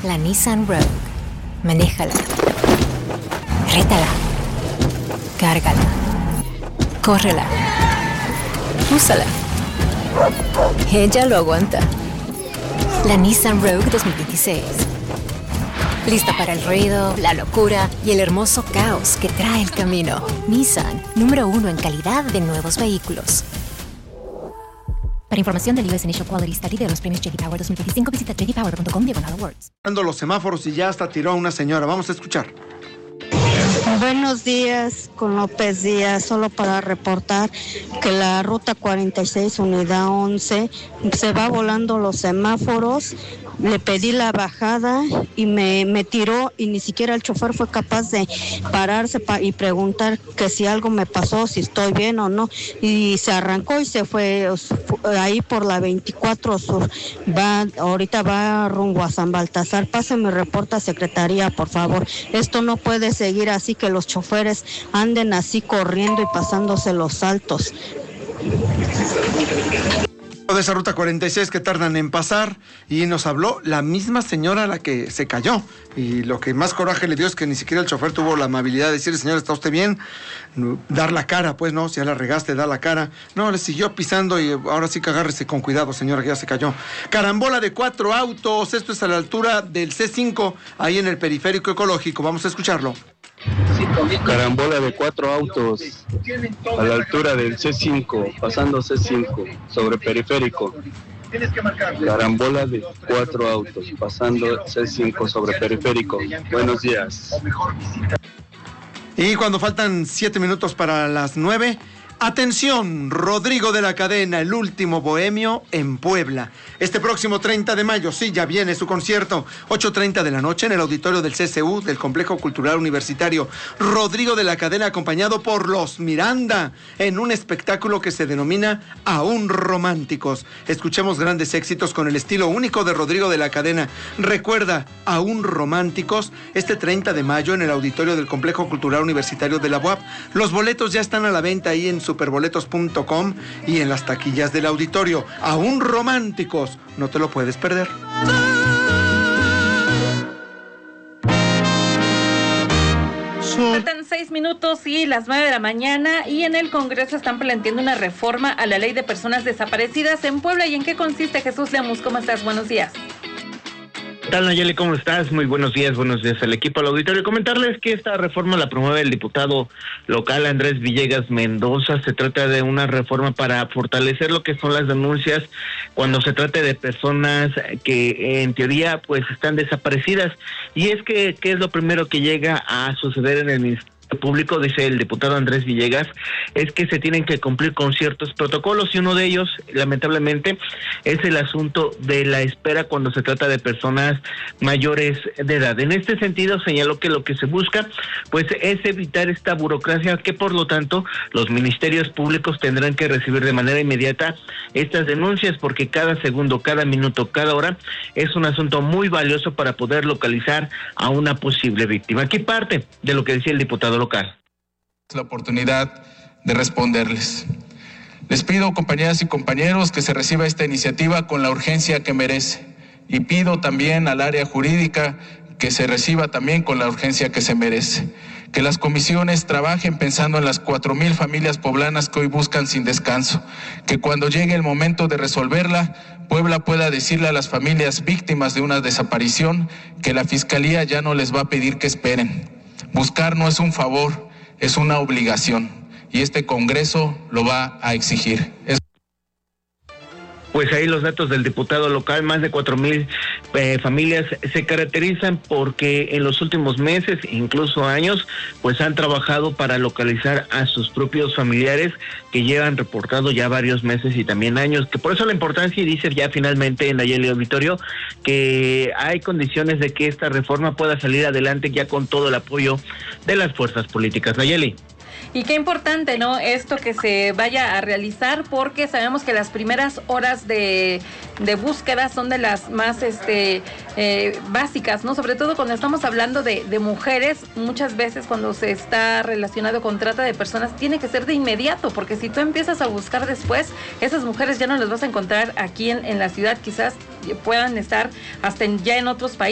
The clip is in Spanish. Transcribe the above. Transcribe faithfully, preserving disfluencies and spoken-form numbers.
la Nissan Rogue. Manéjala. Rétala. Cárgala. Córrela. Úsala. Ella lo aguanta. La Nissan Rogue dos mil veintiséis. Lista para el ruido, la locura y el hermoso caos que trae el camino. Nissan, número uno en calidad de nuevos vehículos. Para información del U S Initial Quality Study de los premios J D Power dos mil veinticinco, visita j d power punto com diagonal awards. Los semáforos y ya hasta tiró a una señora. Vamos a escuchar. Buenos días, con López Díaz, solo para reportar que la ruta cuarenta y seis, unidad once, se va volando los semáforos. Le pedí la bajada y me, me tiró y ni siquiera el chofer fue capaz de pararse pa, y preguntar que si algo me pasó, si estoy bien o no. Y se arrancó y se fue ahí por la veinticuatro Sur. Va, ahorita va rumbo a San Baltasar. Pásame mi reporte a Secretaría, por favor. Esto no puede seguir así, que los choferes anden así corriendo y pasándose los saltos. De esa ruta cuarenta y seis que tardan en pasar, y nos habló la misma señora a la que se cayó, y lo que más coraje le dio es que ni siquiera el chofer tuvo la amabilidad de decirle: señor, ¿está usted bien? Dar la cara, pues no, si ya la regaste, da la cara. No, le siguió pisando y ahora sí que agárrese con cuidado, señora, que ya se cayó. Carambola de cuatro autos, esto es a la altura del C cinco, ahí en el periférico ecológico. Vamos a escucharlo. Carambola de cuatro autos a la altura del C cinco, pasando C cinco, sobre periférico. Carambola de cuatro autos, pasando C cinco sobre periférico. Buenos días. Y cuando faltan siete minutos para las nueve... Atención, Rodrigo de la Cadena, el último bohemio en Puebla. Este próximo treinta de mayo, sí, ya viene su concierto, ocho treinta de la noche en el auditorio del C C U, del Complejo Cultural Universitario. Rodrigo de la Cadena acompañado por Los Miranda, en un espectáculo que se denomina Aún Románticos. Escuchemos grandes éxitos con el estilo único de Rodrigo de la Cadena. Recuerda, Aún Románticos, este treinta de mayo en el auditorio del Complejo Cultural Universitario de la U A P. Los boletos ya están a la venta ahí en su superboletos punto com y en las taquillas del auditorio. Aún Románticos, no te lo puedes perder. Faltan seis minutos y las nueve de la mañana, y en el Congreso están planteando una reforma a la ley de personas desaparecidas en Puebla. ¿Y en qué consiste, Jesús Lemus? ¿Cómo estás? Buenos días. ¿Qué tal, Nayeli? ¿Cómo estás? Muy buenos días, buenos días al equipo, al auditorio. Comentarles que esta reforma la promueve el diputado local Andrés Villegas Mendoza. Se trata de una reforma para fortalecer lo que son las denuncias cuando se trate de personas que en teoría pues están desaparecidas. Y es que, ¿qué es lo primero que llega a suceder en el Ministerio Público? Dice el diputado Andrés Villegas, es que se tienen que cumplir con ciertos protocolos, y uno de ellos, lamentablemente, es el asunto de la espera cuando se trata de personas mayores de edad. En este sentido, señaló que lo que se busca pues es evitar esta burocracia, que por lo tanto los ministerios públicos tendrán que recibir de manera inmediata estas denuncias, porque cada segundo, cada minuto, cada hora es un asunto muy valioso para poder localizar a una posible víctima. Aquí parte de lo que decía el diputado local. La oportunidad de responderles. Les pido, compañeras y compañeros, que se reciba esta iniciativa con la urgencia que merece, y pido también al área jurídica que se reciba también con la urgencia que se merece. Que las comisiones trabajen pensando en las cuatro mil familias poblanas que hoy buscan sin descanso. Que cuando llegue el momento de resolverla, Puebla pueda decirle a las familias víctimas de una desaparición que la Fiscalía ya no les va a pedir que esperen. Buscar no es un favor, es una obligación, y este Congreso lo va a exigir. Es... Pues ahí los datos del diputado local. Más de cuatro mil eh, familias se caracterizan porque en los últimos meses, incluso años, pues han trabajado para localizar a sus propios familiares que llevan reportado ya varios meses y también años, que por eso la importancia, y dice ya finalmente en Nayeli Auditorio, que hay condiciones de que esta reforma pueda salir adelante ya con todo el apoyo de las fuerzas políticas. Nayeli. Y qué importante, ¿no?, esto que se vaya a realizar, porque sabemos que las primeras horas de, de búsqueda son de las más este eh, básicas, ¿no? Sobre todo cuando estamos hablando de, de mujeres, muchas veces cuando se está relacionado con trata de personas, tiene que ser de inmediato, porque si tú empiezas a buscar después, esas mujeres ya no las vas a encontrar aquí en, en la ciudad, quizás puedan estar hasta en, ya en otros países.